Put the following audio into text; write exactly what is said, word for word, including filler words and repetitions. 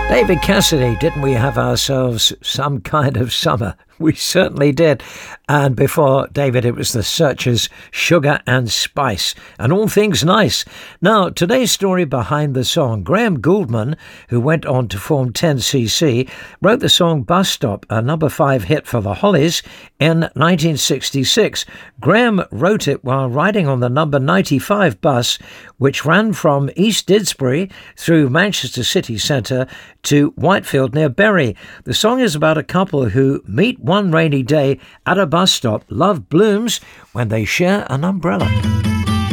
David Cassidy, didn't we have ourselves some kind of summer? We certainly did. And before David, it was the Searchers, Sugar and Spice, and All Things Nice. Now, today's story behind the song. Graham Gouldman, who went on to form ten C C, wrote the song Bus Stop, a number five hit for the Hollies, in nineteen sixty-six. Graham wrote it while riding on the number ninety-five bus, which ran from East Didsbury through Manchester city centre to Whitefield near Bury. The song is about a couple who meet one rainy day at a bus stop. Love blooms when they share an umbrella.